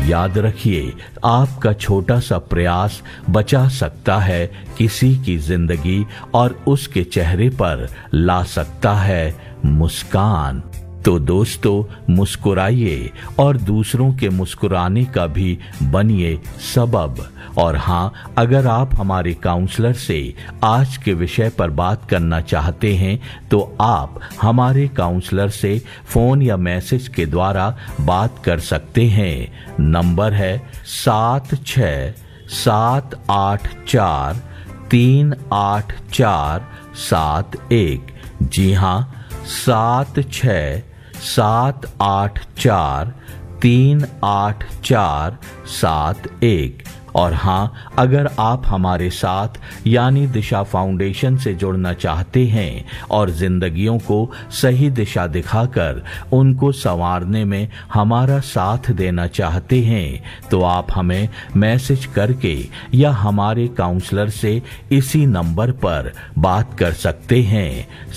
याद रखिए, आपका छोटा सा प्रयास बचा सकता है किसी की जिंदगी और उसके चेहरे पर ला सकता है मुस्कान। तो दोस्तों, मुस्कुराइए और दूसरों के मुस्कुराने का भी बनिए सबब। और हाँ, अगर आप हमारे काउंसलर से आज के विषय पर बात करना चाहते हैं तो आप हमारे काउंसलर से फोन या मैसेज के द्वारा बात कर सकते हैं। नंबर है 7678438471। जी हाँ, 7678438471। और हाँ, अगर आप हमारे साथ यानी दिशा फाउंडेशन से जुड़ना चाहते हैं और जिंदगियों को सही दिशा दिखाकर उनको संवारने में हमारा साथ देना चाहते हैं तो आप हमें मैसेज करके या हमारे काउंसलर से इसी नंबर पर बात कर सकते हैं।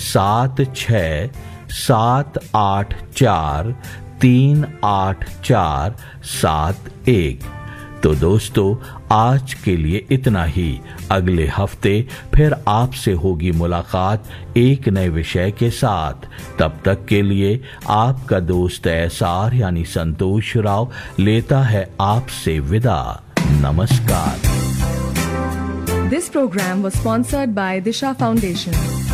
7678438471। तो दोस्तों, आज के लिए इतना ही। अगले हफ्ते फिर आपसे होगी मुलाकात एक नए विषय के साथ। तब तक के लिए आपका दोस्त एसार यानी संतोष राव लेता है आपसे विदा। नमस्कार। This program was sponsored by Disha Foundation.